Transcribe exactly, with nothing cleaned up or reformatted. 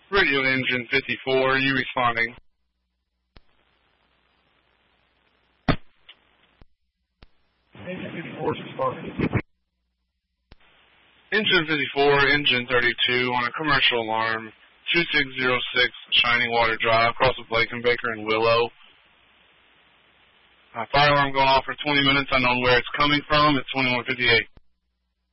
Radio Engine fifty-four, you responding? Engine fifty-four, responding. Engine fifty-four, Engine thirty-two, on a commercial alarm, two six zero six Shining Water Drive, across with Blake and Baker and Willow. Uh, fire alarm going off for twenty minutes, unknown where it's coming from, it's twenty-one fifty-eight.